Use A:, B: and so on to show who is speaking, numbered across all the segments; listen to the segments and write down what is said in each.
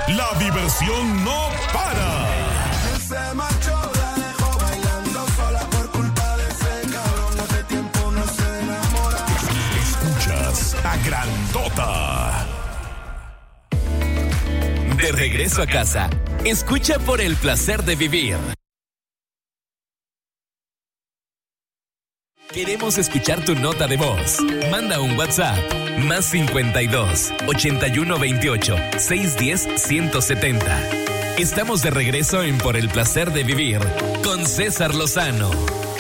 A: La diversión no para.
B: Se marchó, la dejó bailando sola por culpa de ese cabrón. Hace tiempo no se enamora.
A: Escuchas a Grandota.
C: De regreso a casa, escucha por el placer de vivir. Queremos escuchar tu nota de voz. Manda un WhatsApp. Más 52 81 28 610 170. Estamos de regreso en Por el placer de vivir con César Lozano.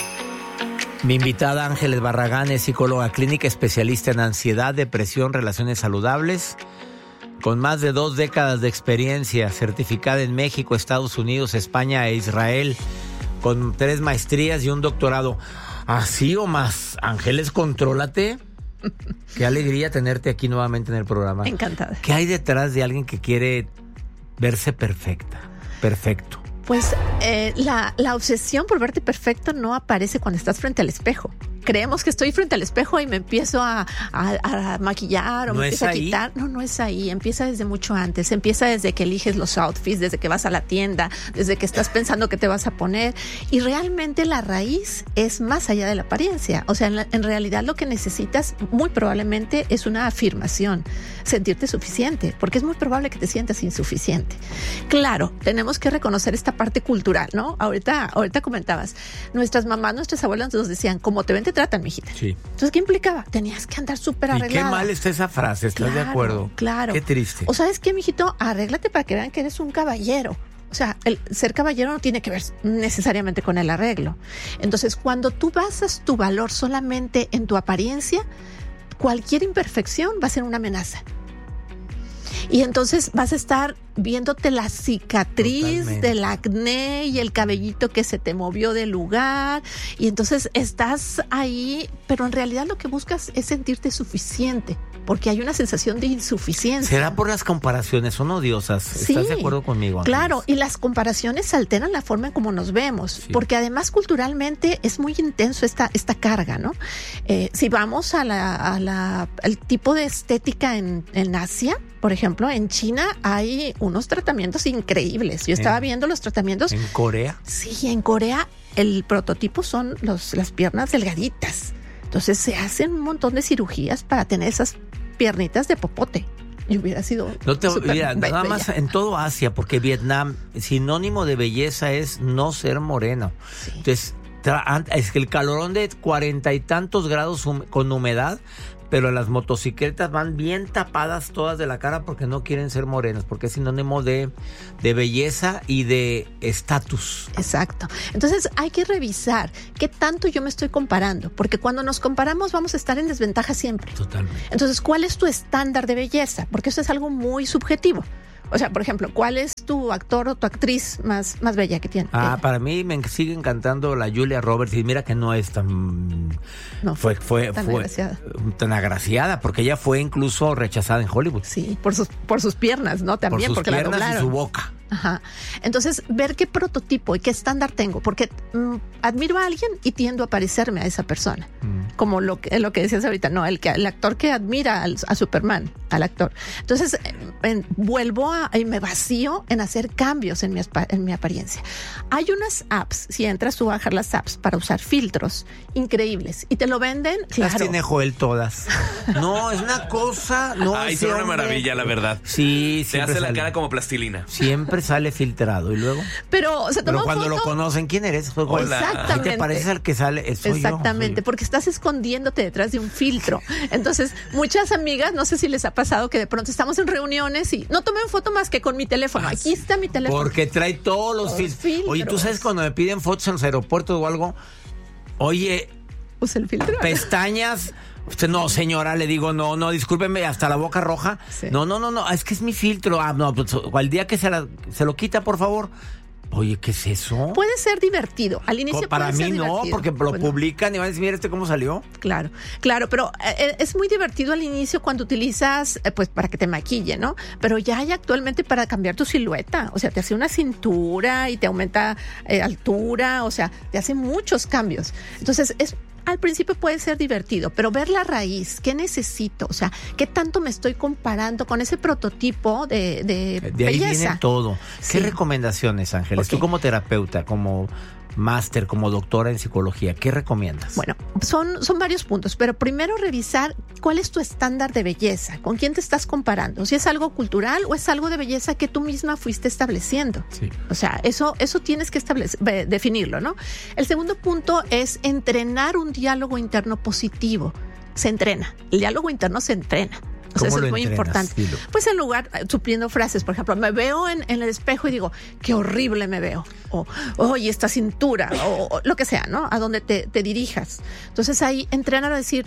D: Mi invitada Ángeles Barragán es psicóloga clínica, especialista en ansiedad, depresión, relaciones saludables, con más de 2 décadas de experiencia, certificada en México, Estados Unidos, España e Israel, con 3 maestrías y un doctorado. ¿Así o más? Ángeles, contrólate. Qué alegría tenerte aquí nuevamente en el programa.
E: Encantada.
D: ¿Qué hay detrás de alguien que quiere verse perfecta? Perfecto.
E: Pues la obsesión por verte perfecto no aparece cuando estás frente al espejo. Creemos que estoy frente al espejo y me empiezo a maquillar o me empiezo a quitar. No es ahí. Empieza desde mucho antes. Empieza desde que eliges los outfits, desde que vas a la tienda, desde que estás pensando qué te vas a poner. Y realmente la raíz es más allá de la apariencia. O sea, en realidad lo que necesitas muy probablemente es una afirmación, sentirte suficiente, porque es muy probable que te sientas insuficiente. Claro, tenemos que reconocer esta parte cultural, ¿no? Ahorita comentabas, nuestras mamás, nuestras abuelas nos decían, como te ven, te tratan, mijita.
D: Sí.
E: Entonces, ¿qué implicaba? Tenías que andar súper arreglada.
D: Y qué mal está esa frase, ¿estás de acuerdo?
E: Claro.
D: Qué triste.
E: O ¿sabes qué, mijito? Arréglate para que vean que eres un caballero. O sea, el ser caballero no tiene que ver necesariamente con el arreglo. Entonces, cuando tú basas tu valor solamente en tu apariencia, cualquier imperfección va a ser una amenaza. Y entonces vas a estar viéndote la cicatriz del acné y el cabellito que se te movió del lugar. Y entonces estás ahí, pero en realidad lo que buscas es sentirte suficiente, porque hay una sensación de insuficiencia.
D: ¿Será por las comparaciones? Son odiosas.
E: Sí,
D: ¿estás de acuerdo conmigo, Ángeles?
E: Claro, y las comparaciones alteran la forma en cómo nos vemos,
D: Sí.
E: porque además culturalmente es muy intenso esta carga, ¿no? Si vamos al tipo de estética en Asia, por ejemplo, en China hay unos tratamientos increíbles. Yo estaba viendo los tratamientos.
D: ¿En Corea?
E: Sí, en Corea el prototipo son las piernas delgaditas. Entonces se hacen un montón de cirugías para tener esas piernitas de popote. Y hubiera sido
D: mira, nada más en todo Asia, porque Vietnam, sinónimo de belleza es no ser moreno.
E: Sí.
D: Entonces, es que el calorón de 40 y tantos grados con humedad, pero las motocicletas van bien tapadas todas de la cara porque no quieren ser morenas, porque es sinónimo de belleza y de estatus.
E: Exacto. Entonces hay que revisar qué tanto yo me estoy comparando, porque cuando nos comparamos vamos a estar en desventaja siempre.
D: Totalmente.
E: Entonces, ¿cuál es tu estándar de belleza? Porque eso es algo muy subjetivo. O sea, por ejemplo, ¿cuál es tu actor o tu actriz más bella que tiene?
D: Para mí me sigue encantando la Julia Roberts, y mira que no es tan...
E: No,
D: fue
E: tan agraciada.
D: Tan agraciada, porque ella fue incluso rechazada en Hollywood.
E: Sí, por sus piernas, ¿no? También,
D: por sus
E: porque
D: piernas
E: la doblaron.
D: y su boca.
E: Ajá. Entonces, ver qué prototipo y qué estándar tengo, porque admiro a alguien y tiendo a parecerme a esa persona. Como lo que decías ahorita, no, el actor que admira a Superman, al actor. Entonces, vuelvo y me vacío en hacer cambios en mi apariencia. Hay unas apps, si entras tú a bajar las apps para usar filtros increíbles y te lo venden, claro.
D: Las tiene Joel todas. No, es una cosa. No,
C: Ay, son una maravilla, la verdad.
D: Sí,
C: se hace la cara como plastilina.
D: Siempre sale filtrado y luego.
E: Pero se toma
D: cuando
E: foto,
D: lo conocen, ¿quién eres?
C: Hola.
E: Exactamente.
D: ¿Te pareces al que sale?
E: Exactamente, porque estás escondiéndote detrás de un filtro. Entonces, muchas amigas, no sé si les ha pasado que de pronto estamos en reuniones y no tomé foto más que con mi teléfono. Aquí está mi teléfono.
D: Porque trae todos los filtros. Oye, ¿tú sabes cuando me piden fotos en los aeropuertos o algo? Oye,
E: usa el filtro.
D: Pestañas. No, señora, le digo, no, discúlpeme, hasta la boca roja. Sí. No, es que es mi filtro. No, pues al día que se lo quita, por favor. Oye, ¿qué es eso?
E: Puede ser divertido. Al inicio
D: para
E: puede ser
D: mí no,
E: divertido.
D: porque lo publican y van a decir, mira cómo salió.
E: Claro, pero es muy divertido al inicio cuando utilizas, pues para que te maquille, ¿no? Pero ya hay actualmente para cambiar tu silueta. O sea, te hace una cintura y te aumenta altura. O sea, te hace muchos cambios. Entonces, al principio puede ser divertido, pero ver la raíz, ¿qué necesito? O sea, ¿qué tanto me estoy comparando con ese prototipo de
D: ahí
E: belleza?
D: Viene todo. ¿Qué recomendaciones, Ángeles?
E: Okay.
D: Tú como terapeuta, como máster, como doctora en psicología, ¿qué recomiendas?
E: Bueno, son varios puntos, pero primero revisar cuál es tu estándar de belleza, con quién te estás comparando, si es algo cultural o es algo de belleza que tú misma fuiste estableciendo.
D: Sí.
E: O sea, eso tienes que definirlo, ¿no? El segundo punto es entrenar un diálogo interno positivo. Se entrena, el diálogo interno se entrena. O sea, eso es muy importante. Dilo. Pues en lugar, supliendo frases, por ejemplo, me veo en el espejo y digo, qué horrible me veo. O y esta cintura, o lo que sea, ¿no? A donde te dirijas. Entonces ahí entrenar a decir,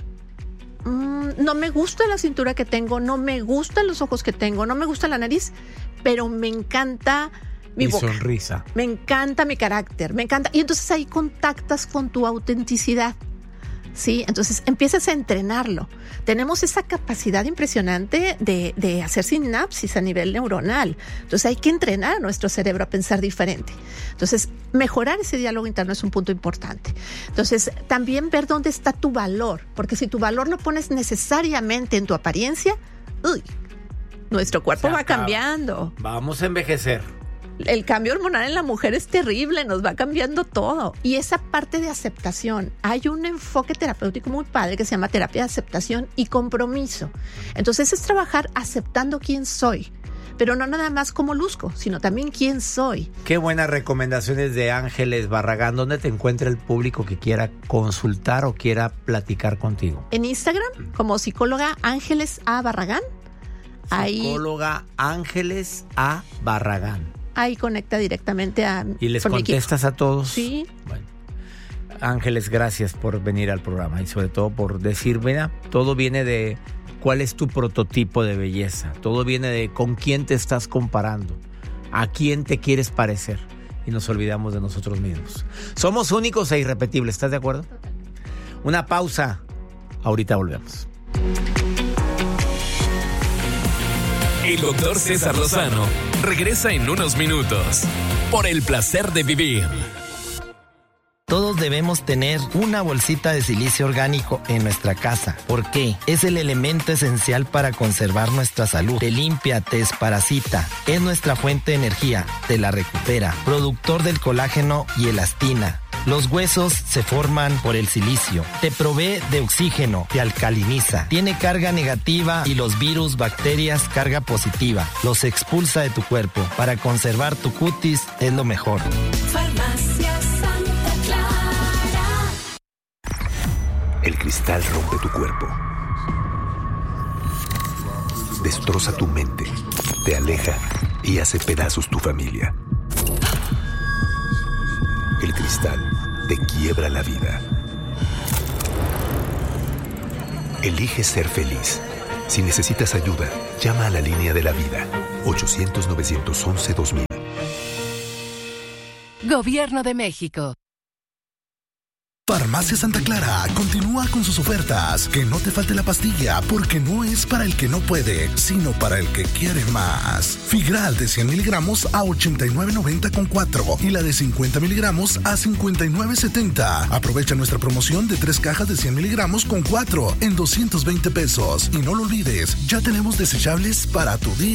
E: no me gusta la cintura que tengo, no me gustan los ojos que tengo, no me gusta la nariz, pero me encanta mi boca.
D: Sonrisa.
E: Me encanta mi carácter, me encanta. Y entonces ahí contactas con tu autenticidad. ¿Sí? Entonces empiezas a entrenarlo. Tenemos esa capacidad impresionante de hacer sinapsis a nivel neuronal. Entonces hay que entrenar a nuestro cerebro a pensar diferente. Entonces mejorar ese diálogo interno es un punto importante. Entonces también ver dónde está tu valor, porque si tu valor lo pones necesariamente en tu apariencia, nuestro cuerpo va cambiando.
D: Vamos a envejecer.
E: El cambio hormonal en la mujer es terrible, nos va cambiando todo. Y esa parte de aceptación, hay un enfoque terapéutico muy padre que se llama terapia de aceptación y compromiso. Entonces es trabajar aceptando quién soy, pero no nada más cómo luzco, sino también quién soy.
D: Qué buenas recomendaciones de Ángeles Barragán. ¿Dónde te encuentra el público que quiera consultar o quiera platicar contigo?
E: En Instagram, como psicóloga Ángeles A. Barragán.
D: Psicóloga Ángeles A. Barragán.
E: Ahí conecta directamente a...
D: ¿Y les contestas a todos?
E: Sí.
D: Bueno, Ángeles, gracias por venir al programa y sobre todo por decir, mira, todo viene de cuál es tu prototipo de belleza. Todo viene de con quién te estás comparando, a quién te quieres parecer. Y nos olvidamos de nosotros mismos. Somos únicos e irrepetibles, ¿estás de acuerdo? Una pausa. Ahorita volvemos.
C: El doctor César Lozano regresa en unos minutos por el placer de vivir.
F: Todos debemos tener una bolsita de silicio orgánico en nuestra casa. ¿Por qué? Es el elemento esencial para conservar nuestra salud. Te limpia, te desparasita. Es nuestra fuente de energía. Te la recupera. Productor del colágeno y elastina. Los huesos se forman por el silicio. Te provee de oxígeno, te alcaliniza. Tiene carga negativa y los virus, bacterias, carga positiva. Los expulsa de tu cuerpo. Para conservar tu cutis es lo mejor.
G: Farmacia Santa Clara.
H: El cristal rompe tu cuerpo. Destroza tu mente. Te aleja y hace pedazos tu familia. El cristal te quiebra la vida. Elige ser feliz. Si necesitas ayuda, llama a la línea de la vida. 800-911-2000.
I: Gobierno de México.
A: Farmacia Santa Clara continúa con sus ofertas. Que no te falte la pastilla, porque no es para el que no puede, sino para el que quiere más. Figral de 100 miligramos a $89.90 con 4 y la de 50 miligramos a $59.70. Aprovecha nuestra promoción de 3 cajas de 100 miligramos con 4 en $220. Y no lo olvides, ya tenemos desechables para tu día.